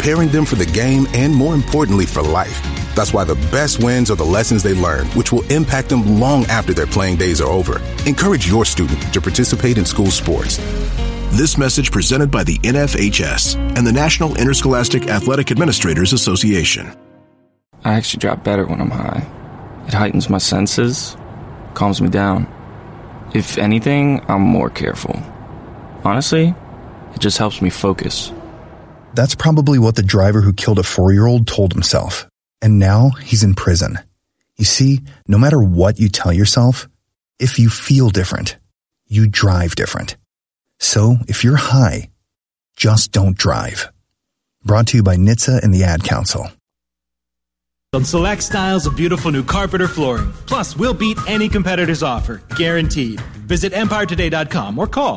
preparing them for the game and, more importantly, for life. That's why the best wins are the lessons they learn, which will impact them long after their playing days are over. Encourage your student to participate in school sports. This message presented by the NFHS and the National Interscholastic Athletic Administrators Association. I actually drop better when I'm high. It heightens my senses, calms me down. If anything, I'm more careful. Honestly, it just helps me focus. That's probably what the driver who killed a 4-year-old told himself. And now he's in prison. You see, no matter what you tell yourself, if you feel different, you drive different. So if you're high, just don't drive. Brought to you by NHTSA and the Ad Council. On select styles of beautiful new carpet or flooring. Plus, we'll beat any competitor's offer, guaranteed. Visit EmpireToday.com or call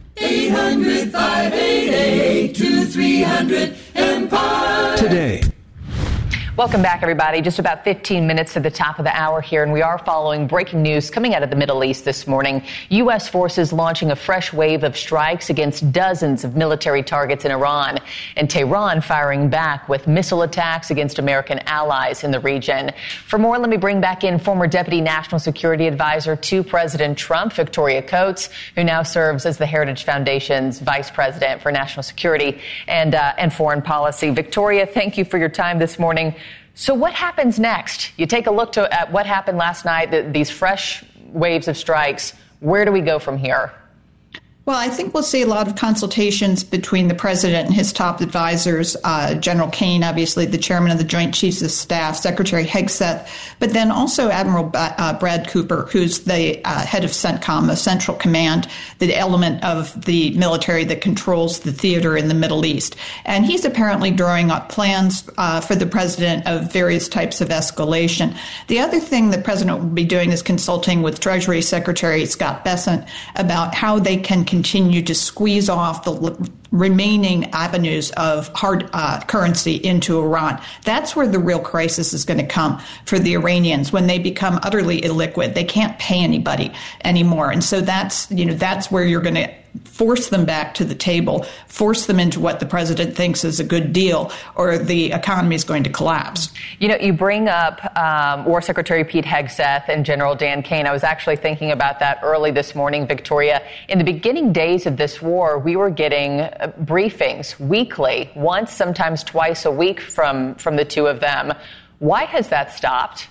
800-588-2300 Today. Welcome back, everybody. Just about 15 minutes to the top of the hour here, and we are following breaking news coming out of the Middle East this morning. U.S. forces launching a fresh wave of strikes against dozens of military targets in Iran, and Tehran firing back with missile attacks against American allies in the region. For more, let me bring back in former Deputy National Security Advisor to President Trump, Victoria Coates, who now serves as the Heritage Foundation's Vice President for National Security and Foreign Policy. Victoria, thank you for your time this morning. So what happens next? You take a look at what happened last night, these fresh waves of strikes. Where do we go from here? Well, I think we'll see a lot of consultations between the president and his top advisors, General Kane, obviously the chairman of the Joint Chiefs of Staff, Secretary Hegseth, but then also Admiral Brad Cooper, who's the head of CENTCOM, the Central Command, the element of the military that controls the theater in the Middle East. And he's apparently drawing up plans for the president of various types of escalation. The other thing the president will be doing is consulting with Treasury Secretary Scott Bessent about how they can continue to squeeze off the remaining avenues of hard currency into Iran. That's where the real crisis is going to come for the Iranians when they become utterly illiquid. They can't pay anybody anymore. And so that's where you're going to force them back to the table, force them into what the president thinks is a good deal, or the economy is going to collapse. You know, you bring up War Secretary Pete Hegseth and General Dan Kane. I was actually thinking about that early this morning, Victoria. In the beginning days of this war, we were getting briefings weekly, once, sometimes twice a week from the two of them. Why has that stopped?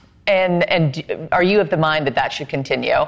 And are you of the mind that should continue?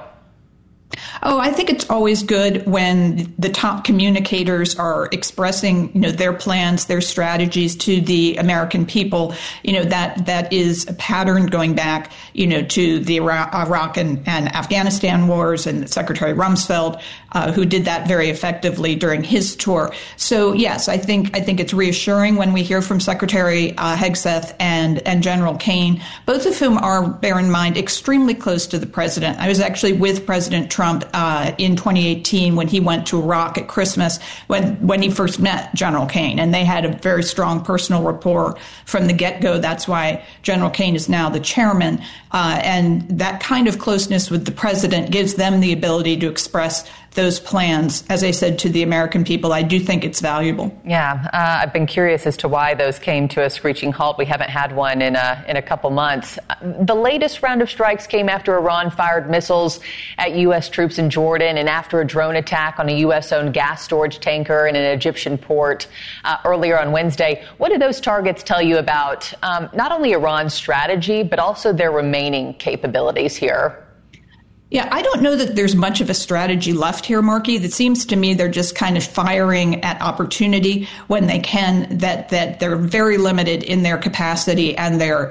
Oh, I think it's always good when the top communicators are expressing, their plans, their strategies to the American people. That is a pattern going back, to the Iraq and Afghanistan wars, and Secretary Rumsfeld, who did that very effectively during his tour. So, yes, I think it's reassuring when we hear from Secretary Hegseth and General Kane, both of whom are, bear in mind, extremely close to the president. I was actually with President Trump in 2018 when he went to Iraq at Christmas when he first met General Kane, and they had a very strong personal rapport from the get-go. That's why General Kane is now the chairman, and that kind of closeness with the president gives them the ability to express those plans, as I said, to the American people. I do think it's valuable. Yeah, I've been curious as to why those came to a screeching halt. We haven't had one in a couple months. The latest round of strikes came after Iran fired missiles at U.S. troops in Jordan and after a drone attack on a U.S.-owned gas storage tanker in an Egyptian port earlier on Wednesday. What do those targets tell you about not only Iran's strategy, but also their remaining capabilities here? Yeah, I don't know that there's much of a strategy left here, Marky. It seems to me they're just kind of firing at opportunity when they can, that they're very limited in their capacity and their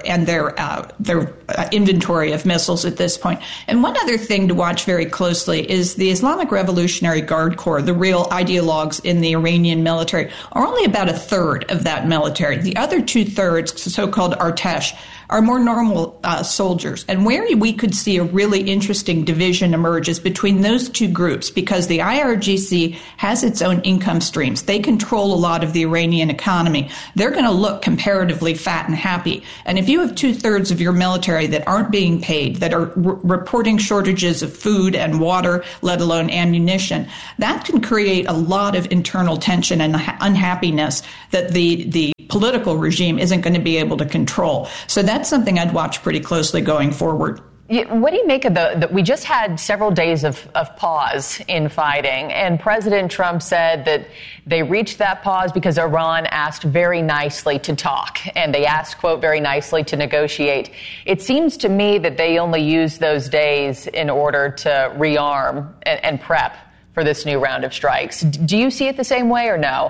inventory of missiles at this point. And one other thing to watch very closely is the Islamic Revolutionary Guard Corps, the real ideologues in the Iranian military, are only about a third of that military. The other 2/3, so-called Artesh, are more normal soldiers. And where we could see a really interesting division emerges between those two groups because the IRGC has its own income streams. They control a lot of the Iranian economy. They're going to look comparatively fat and happy. And if you have 2/3 of your military that aren't being paid, that are reporting shortages of food and water, let alone ammunition, that can create a lot of internal tension and unhappiness that the political regime isn't going to be able to control. So that's something I'd watch pretty closely going forward. What do you make of we just had several days of pause in fighting, and President Trump said that they reached that pause because Iran asked very nicely to talk, and they asked, quote, very nicely to negotiate. It seems to me that they only used those days in order to rearm and prep for this new round of strikes. Do you see it the same way or no?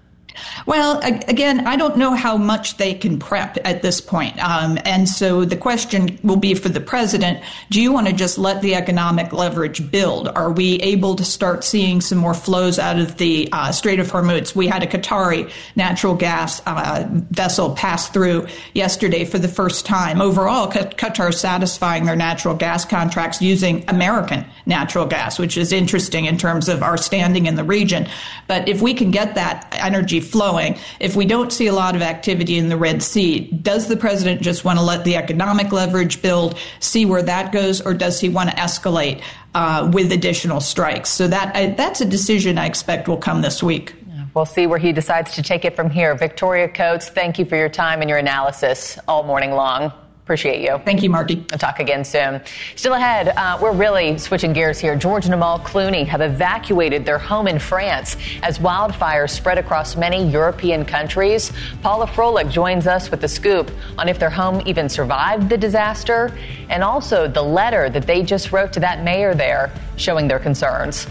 Well, again, I don't know how much they can prep at this point. And so the question will be for the president, do you want to just let the economic leverage build? Are we able to start seeing some more flows out of the Strait of Hormuz? We had a Qatari natural gas vessel pass through yesterday for the first time. Overall, Qatar is satisfying their natural gas contracts using American natural gas, which is interesting in terms of our standing in the region. But if we can get that energy flowing, if we don't see a lot of activity in the Red Sea, does the president just want to let the economic leverage build, see where that goes, or does he want to escalate with additional strikes? So that's a decision I expect will come this week. We'll see where he decides to take it from here. Victoria Coates, thank you for your time and your analysis all morning long. Appreciate you. Thank you, Marky. We'll talk again soon. Still ahead, we're really switching gears here. George and Amal Clooney have evacuated their home in France as wildfires spread across many European countries. Paula Froelich joins us with the scoop on if their home even survived the disaster, and also the letter that they just wrote to that mayor there showing their concerns.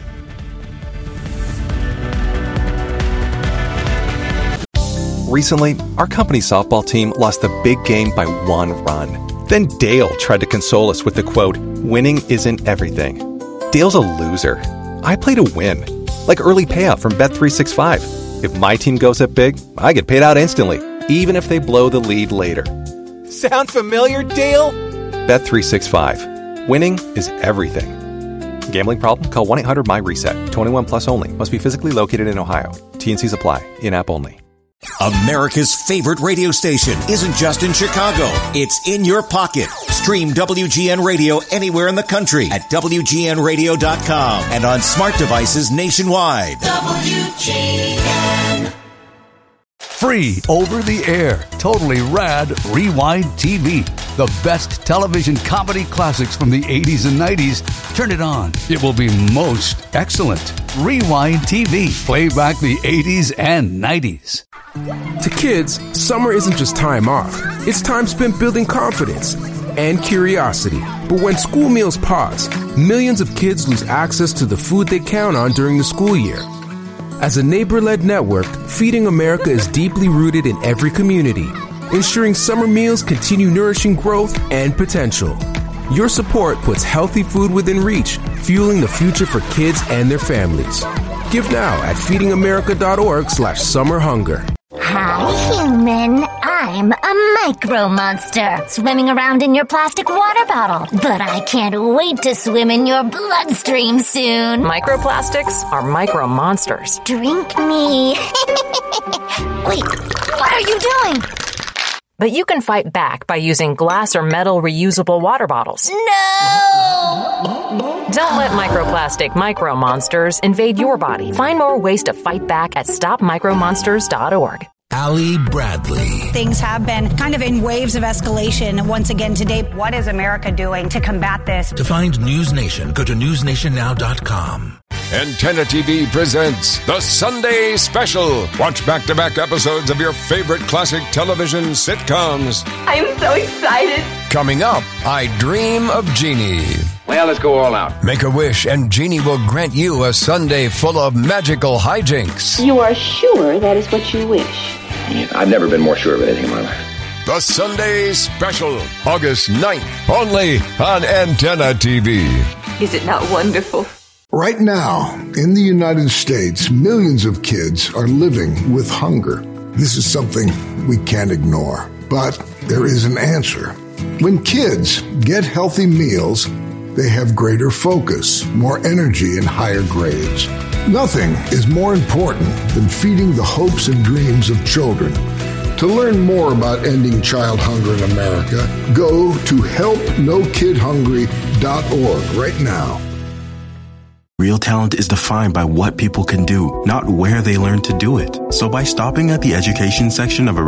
Recently, our company's softball team lost the big game by 1 run. Then Dale tried to console us with the quote, "Winning isn't everything." Dale's a loser. I play to win, like early payout from Bet365. If my team goes up big, I get paid out instantly, even if they blow the lead later. Sound familiar, Dale? Bet365. Winning is everything. Gambling problem? Call 1-800-MY-RESET. 21 plus only. Must be physically located in Ohio. T&Cs apply. In-app only. America's favorite radio station isn't just in Chicago. It's in your pocket. Stream WGN Radio anywhere in the country at WGNradio.com and on smart devices nationwide. WGN. Free over the air, totally rad Rewind TV. The best television comedy classics from the 80s and 90s. Turn it on. It will be most excellent. Rewind TV. Play back the 80s and 90s. To kids, summer isn't just time off. It's time spent building confidence and curiosity. But when school meals pause, millions of kids lose access to the food they count on during the school year. As a neighbor-led network, Feeding America is deeply rooted in every community, ensuring summer meals continue nourishing growth and potential. Your support puts healthy food within reach, fueling the future for kids and their families. Give now at feedingamerica.org/summerhunger. Hi, human. I'm a micro monster swimming around in your plastic water bottle. But I can't wait to swim in your bloodstream soon. Microplastics are micro monsters. Drink me. Wait, what are you doing? But you can fight back by using glass or metal reusable water bottles. No! Don't let microplastic micro monsters invade your body. Find more ways to fight back at stopmicromonsters.org. Allie Bradley. Things have been kind of in waves of escalation once again today. What is America doing to combat this? To find News Nation, go to newsnationnow.com. Antenna TV presents The Sunday Special. Watch back-to-back episodes of your favorite classic television sitcoms. I'm so excited. Coming up, I Dream of Jeannie. Well, let's go all out. Make a wish and Jeannie will grant you a Sunday full of magical hijinks. You are sure that is what you wish? I've never been more sure of anything in my life. The Sunday Special, August 9th, only on Antenna TV. Is it not wonderful? Right now, in the United States, millions of kids are living with hunger. This is something we can't ignore, but there is an answer. When kids get healthy meals, They have greater focus, more energy, and higher grades. Nothing is more important than feeding the hopes and dreams of children. To learn more about ending child hunger in America, go to helpnokidhungry.org right now. Real talent is defined by what people can do, not where they learn to do it. So by stopping at the education section of a